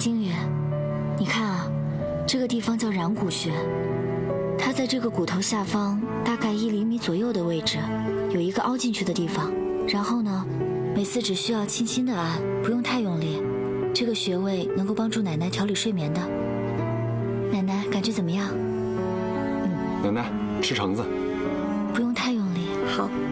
金宇，你看啊，这个地方叫然骨穴，它在这个骨头下方大概1厘米左右的位置，有一个凹进去的地方。然后呢，每次只需要轻轻的按，不用太用力。这个穴位能够帮助奶奶调理睡眠的。奶奶感觉怎么样？ 奶奶吃橙子， 不用太用力。 好。